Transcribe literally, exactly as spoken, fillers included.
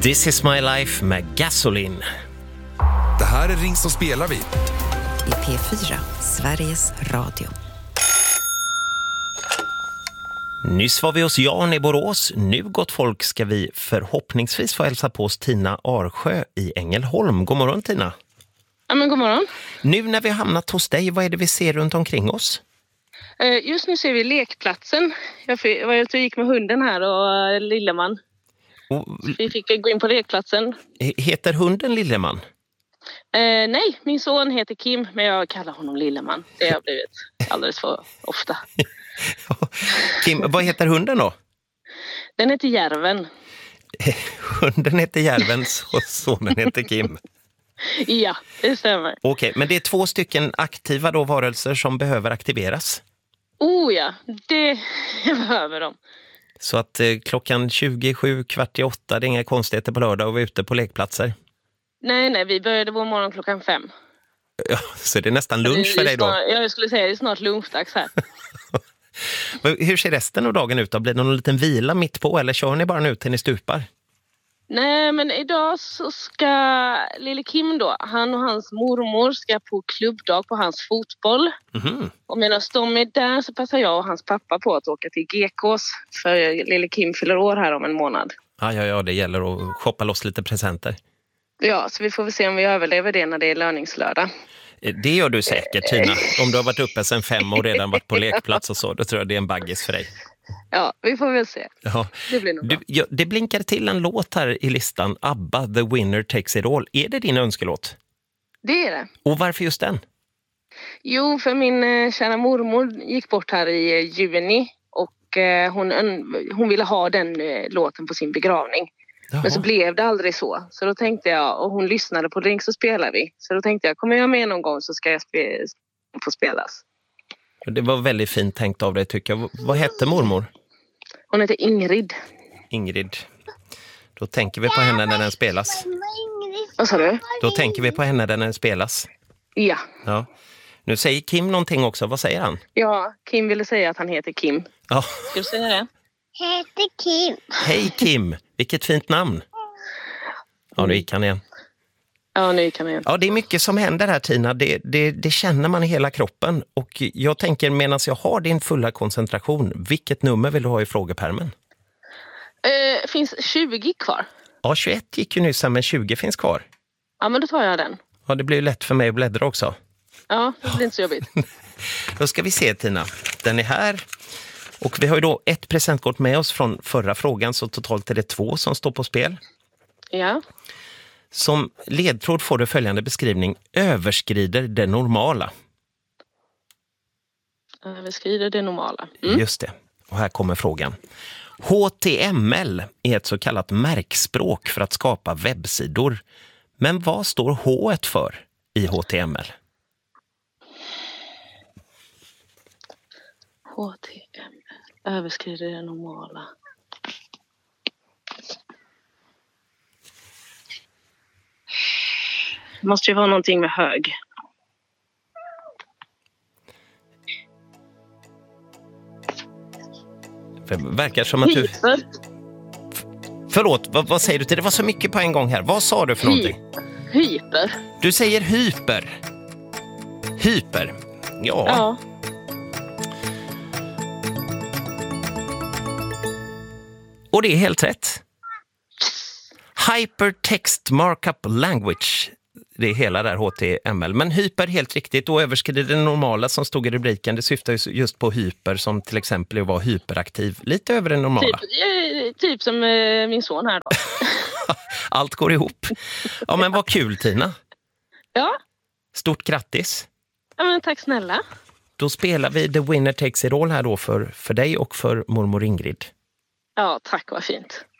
This is my life med Gasoline. Det här är Ring som spelar vi. I P fyra, Sveriges Radio. Nyss var vi hos Jan i Borås. Nu, gott folk, ska vi förhoppningsvis få hälsa på oss Tina Arsjö i Ängelholm. God morgon, Tina. Ja, men god morgon. Nu när vi har hamnat hos dig, vad är det vi ser runt omkring oss? Just nu ser vi lekplatsen. Jag var ute och gick med hunden här och Lilleman. Och, vi fick gå in på lekplatsen. Heter hunden Lilleman? Eh, nej, min son heter Kim, men jag kallar honom Lilleman. Det har blivit alldeles för ofta. Kim, vad heter hunden då? Den heter Järven. Hunden heter Järven och sonen heter Kim. Ja, det stämmer. Okej, men det är två stycken aktiva då varelser som behöver aktiveras. Oh ja, det behöver de. Så att eh, klockan tjugosju, kvart i åtta, det är inga konstigheter på lördag och vi är ute på lekplatser. Nej, nej, vi började vår morgon klockan fem. Ja, så det är nästan lunch för dig då? Snart, jag skulle säga det är snart lunchdags här. Hur ser resten av dagen ut då? Blir det någon liten vila mitt på eller kör ni bara nu till ni stupar? Nej, men idag så ska lille Kim då, han och hans mormor ska på klubbdag på hans fotboll. Mm-hmm. Och medan de är där så passar jag och hans pappa på att åka till G K:s för lille Kim fyller år här om en månad. Ja, ja, ja, det gäller att shoppa loss lite presenter. Ja, så vi får väl se om vi överlever det när det är löningslördag. Det gör du säkert, Tina. Om du har varit uppe sedan fem och redan varit på lekplats och så, då tror jag det är en baggis för dig. Ja, vi får väl se. Ja. Det blir nog bra. Du, ja, det blinkar till en låt här i listan, ABBA, The Winner Takes It All. Är det din önskelåt? Det är det. Och varför just den? Jo, för min eh, kära mormor gick bort här i eh, juni och eh, hon, hon ville ha den eh, låten på sin begravning. Jaha. Men så blev det aldrig så. Så då tänkte jag, och hon lyssnade på Ring så spelar vi. Så då tänkte jag, kommer jag med någon gång så ska jag spe, få spelas. Det var väldigt fint tänkt av dig tycker jag. Vad hette mormor? Hon heter Ingrid. Ingrid. Då tänker vi på henne när den spelas. Vad sa du? Då tänker vi på henne när den spelas. Ja. Ja. Nu säger Kim någonting också. Vad säger han? Ja, Kim ville säga att han heter Kim. Ja. Ska du säga det? Heter Kim. Hej Kim, vilket fint namn. Ja, nu gick han igen. Ja, nu gick han igen. Ja, det är mycket som händer här, Tina. Det, det, det känner man i hela kroppen. Och jag tänker, medan jag har din fulla koncentration, vilket nummer vill du ha i frågepärmen? Eh, finns tjugo kvar? Ja, tjugoett gick ju nyss, men tjugo finns kvar. Ja, men då tar jag den. Ja, det blir ju lätt för mig att bläddra också. Ja, det blir inte så jobbigt. Då ska vi se, Tina. Den är här. Och vi har ju då ett presentkort med oss från förra frågan, så totalt är det två som står på spel. Ja. Som ledtråd får du följande beskrivning. Överskrider det normala. Överskrider det normala. Mm. Just det. Och här kommer frågan. H T M L är ett så kallat märkspråk för att skapa webbsidor. Men vad står H för i H T M L? H T M L. Överskrider det normala. Det måste ju vara någonting med hög. Det verkar som att du... Hyper. Förlåt, vad, vad säger du till det? Det var så mycket på en gång här. Vad sa du för någonting? Hyper. Du säger hyper. Hyper. Ja. Ja. Och det är helt rätt. Hypertext Markup Language. Det är hela där H T M L. Men hyper helt riktigt och överskrider det normala som stod i rubriken. Det syftar just på hyper som till exempel att vara hyperaktiv. Lite över det normala. Typ, typ som eh, min son här då. Allt går ihop. Ja, men vad kul, Tina. Ja. Stort grattis. Ja, men tack snälla. Då spelar vi The Winner Takes It All här då för, för dig och för mormor Ingrid. Ja, tack, vad fint.